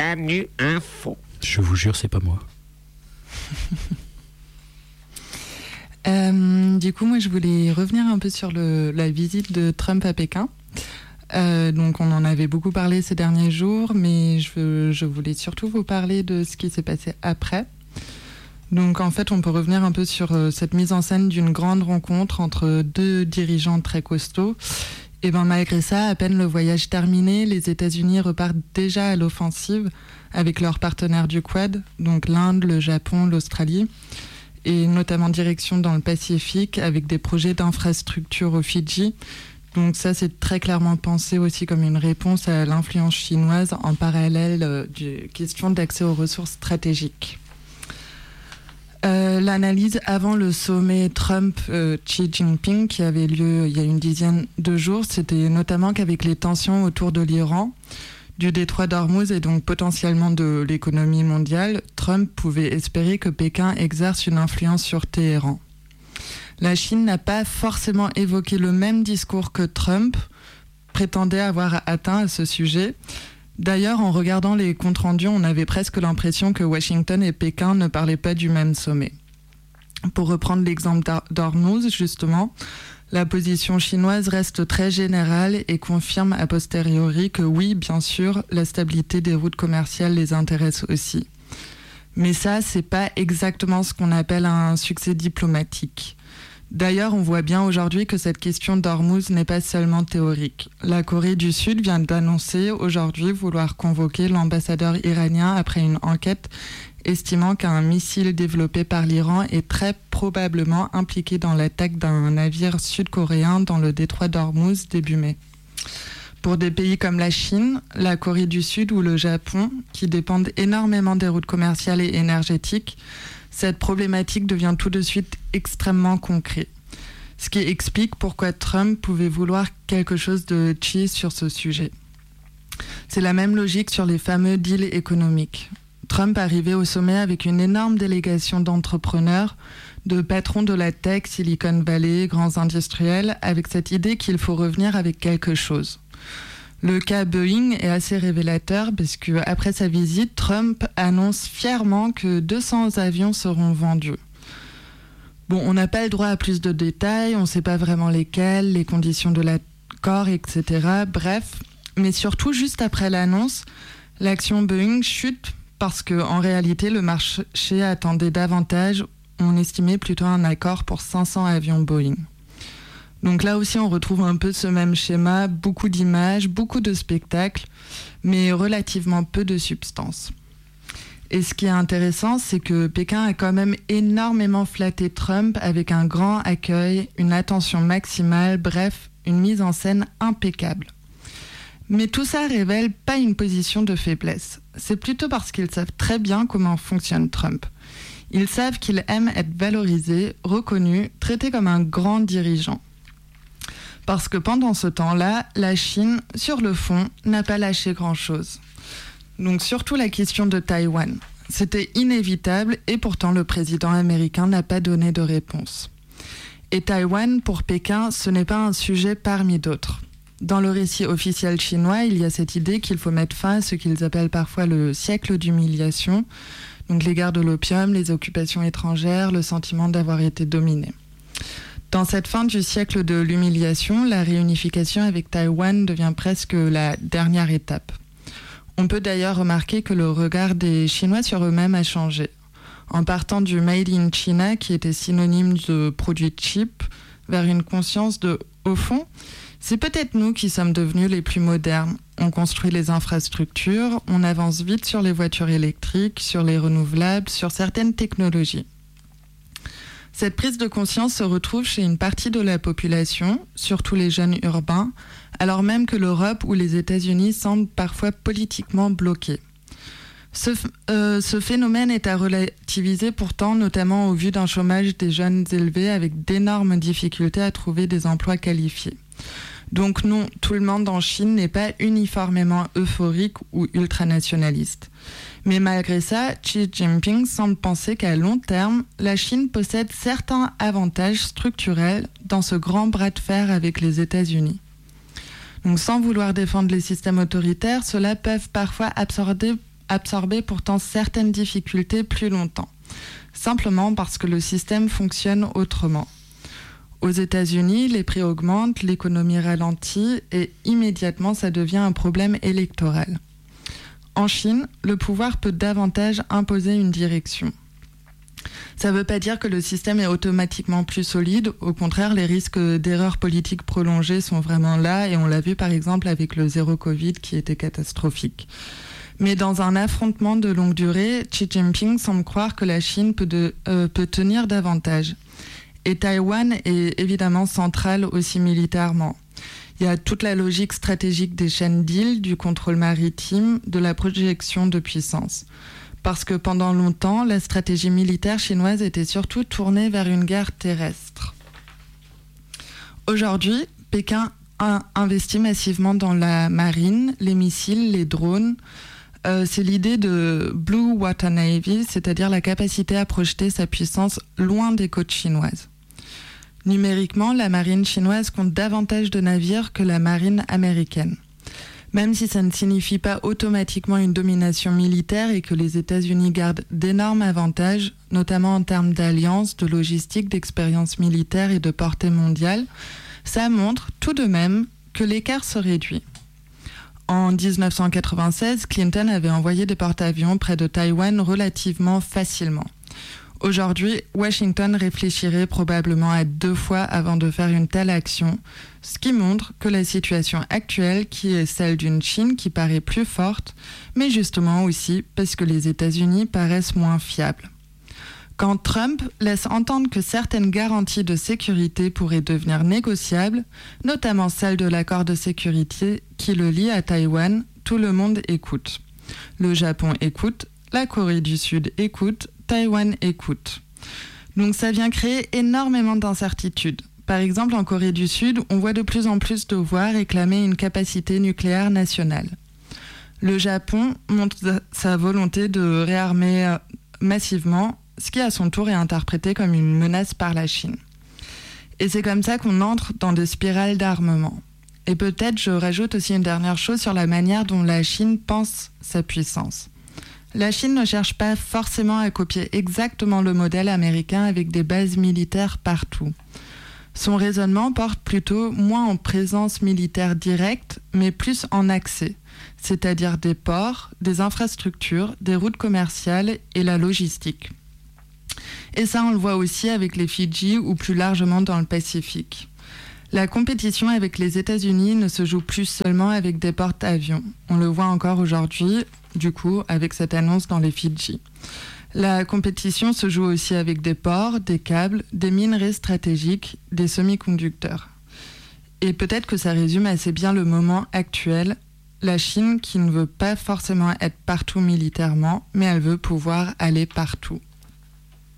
Manu Info. Je vous jure, c'est pas moi. Du coup, moi, je voulais revenir un peu sur la visite de Trump à Pékin. Donc, on en avait beaucoup parlé ces derniers jours, mais je voulais surtout vous parler de ce qui s'est passé après. Donc, en fait, on peut revenir un peu sur cette mise en scène d'une grande rencontre entre deux dirigeants très costauds. Et bien, malgré ça, à peine le voyage terminé, les États-Unis repartent déjà à l'offensive avec leurs partenaires du Quad, donc l'Inde, le Japon, l'Australie, et notamment direction dans le Pacifique avec des projets d'infrastructure aux Fidji. Donc ça, c'est très clairement pensé aussi comme une réponse à l'influence chinoise en parallèle des questions d'accès aux ressources stratégiques. L'analyse avant le sommet Trump-Xi Jinping qui avait lieu il y a une dizaine de jours, c'était notamment qu'avec les tensions autour de l'Iran, du détroit d'Ormuz et donc potentiellement de l'économie mondiale, Trump pouvait espérer que Pékin exerce une influence sur Téhéran. La Chine n'a pas forcément évoqué le même discours que Trump prétendait avoir atteint à ce sujet. D'ailleurs, en regardant les comptes rendus, on avait presque l'impression que Washington et Pékin ne parlaient pas du même sommet. Pour reprendre l'exemple d'Ormuz, justement, la position chinoise reste très générale et confirme a posteriori que oui, bien sûr, la stabilité des routes commerciales les intéresse aussi. Mais ça, c'est pas exactement ce qu'on appelle un succès diplomatique. D'ailleurs, on voit bien aujourd'hui que cette question d'Ormuz n'est pas seulement théorique. La Corée du Sud vient d'annoncer aujourd'hui vouloir convoquer l'ambassadeur iranien après une enquête estimant qu'un missile développé par l'Iran est très probablement impliqué dans l'attaque d'un navire sud-coréen dans le détroit d'Ormuz début mai. Pour des pays comme la Chine, la Corée du Sud ou le Japon, qui dépendent énormément des routes commerciales et énergétiques, cette problématique devient tout de suite extrêmement concret. Ce qui explique pourquoi Trump pouvait vouloir quelque chose de Xi sur ce sujet. C'est la même logique sur les fameux deals économiques. Trump arrivait au sommet avec une énorme délégation d'entrepreneurs, de patrons de la tech, Silicon Valley, grands industriels, avec cette idée qu'il faut revenir avec quelque chose. Le cas Boeing est assez révélateur parce qu'après sa visite, Trump annonce fièrement que 200 avions seront vendus. Bon, on n'a pas le droit à plus de détails, on ne sait pas vraiment lesquels, les conditions de l'accord, etc. Bref, mais surtout, juste après l'annonce, l'action Boeing chute parce qu'en réalité, le marché attendait davantage. On estimait plutôt un accord pour 500 avions Boeing. Donc là aussi, on retrouve un peu ce même schéma, beaucoup d'images, beaucoup de spectacles, mais relativement peu de substance. Et ce qui est intéressant, c'est que Pékin a quand même énormément flatté Trump avec un grand accueil, une attention maximale, bref, une mise en scène impeccable. Mais tout ça révèle pas une position de faiblesse. C'est plutôt parce qu'ils savent très bien comment fonctionne Trump. Ils savent qu'il aime être valorisé, reconnu, traité comme un grand dirigeant. Parce que pendant ce temps-là, la Chine, sur le fond, n'a pas lâché grand-chose. Donc surtout la question de Taïwan. C'était inévitable et pourtant le président américain n'a pas donné de réponse. Et Taïwan, pour Pékin, ce n'est pas un sujet parmi d'autres. Dans le récit officiel chinois, il y a cette idée qu'il faut mettre fin à ce qu'ils appellent parfois le siècle d'humiliation, donc les guerres de l'opium, les occupations étrangères, le sentiment d'avoir été dominé. Dans cette fin du siècle de l'humiliation, la réunification avec Taïwan devient presque la dernière étape. On peut d'ailleurs remarquer que le regard des Chinois sur eux-mêmes a changé. En partant du Made in China, qui était synonyme de produit cheap, vers une conscience de, au fond, c'est peut-être nous qui sommes devenus les plus modernes. On construit les infrastructures, on avance vite sur les voitures électriques, sur les renouvelables, sur certaines technologies. Cette prise de conscience se retrouve chez une partie de la population, surtout les jeunes urbains, alors même que l'Europe ou les États-Unis semblent parfois politiquement bloqués. Ce phénomène est à relativiser pourtant, notamment au vu d'un chômage des jeunes élevé avec d'énormes difficultés à trouver des emplois qualifiés. Donc non, tout le monde en Chine n'est pas uniformément euphorique ou ultranationaliste. Mais malgré ça, Xi Jinping semble penser qu'à long terme, la Chine possède certains avantages structurels dans ce grand bras de fer avec les États-Unis. Donc sans vouloir défendre les systèmes autoritaires, ceux-là peuvent parfois absorber pourtant certaines difficultés plus longtemps, simplement parce que le système fonctionne autrement. Aux États-Unis, les prix augmentent, l'économie ralentit et immédiatement ça devient un problème électoral. En Chine, le pouvoir peut davantage imposer une direction. Ça ne veut pas dire que le système est automatiquement plus solide. Au contraire, les risques d'erreurs politiques prolongées sont vraiment là et on l'a vu par exemple avec le zéro Covid qui était catastrophique. Mais dans un affrontement de longue durée, Xi Jinping semble croire que la Chine peut tenir davantage. Et Taïwan est évidemment central aussi militairement. Il y a toute la logique stratégique des chaînes d'îles, du contrôle maritime, de la projection de puissance. Parce que pendant longtemps, la stratégie militaire chinoise était surtout tournée vers une guerre terrestre. Aujourd'hui, Pékin a investi massivement dans la marine, les missiles, les drones. C'est l'idée de Blue Water Navy, c'est-à-dire la capacité à projeter sa puissance loin des côtes chinoises. Numériquement, la marine chinoise compte davantage de navires que la marine américaine. Même si ça ne signifie pas automatiquement une domination militaire et que les États-Unis gardent d'énormes avantages, notamment en termes d'alliance, de logistique, d'expérience militaire et de portée mondiale, ça montre tout de même que l'écart se réduit. En 1996, Clinton avait envoyé des porte-avions près de Taïwan relativement facilement. Aujourd'hui, Washington réfléchirait probablement à 2 fois avant de faire une telle action, ce qui montre que la situation actuelle, qui est celle d'une Chine qui paraît plus forte, mais justement aussi parce que les États-Unis paraissent moins fiables. Quand Trump laisse entendre que certaines garanties de sécurité pourraient devenir négociables, notamment celle de l'accord de sécurité qui le lie à Taïwan, tout le monde écoute. Le Japon écoute, la Corée du Sud écoute, Taïwan écoute. Donc ça vient créer énormément d'incertitudes. Par exemple, en Corée du Sud, on voit de plus en plus de voix réclamer une capacité nucléaire nationale. Le Japon montre sa volonté de réarmer massivement, ce qui à son tour est interprété comme une menace par la Chine. Et c'est comme ça qu'on entre dans des spirales d'armement. Et peut-être je rajoute aussi une dernière chose sur la manière dont la Chine pense sa puissance. La Chine ne cherche pas forcément à copier exactement le modèle américain avec des bases militaires partout. Son raisonnement porte plutôt moins en présence militaire directe, mais plus en accès, c'est-à-dire des ports, des infrastructures, des routes commerciales et la logistique. Et ça, on le voit aussi avec les Fidji ou plus largement dans le Pacifique. La compétition avec les États-Unis ne se joue plus seulement avec des porte-avions. On le voit encore aujourd'hui, du coup, avec cette annonce dans les Fidji. La compétition se joue aussi avec des ports, des câbles, des minerais stratégiques, des semi-conducteurs. Et peut-être que ça résume assez bien le moment actuel. La Chine qui ne veut pas forcément être partout militairement, mais elle veut pouvoir aller partout.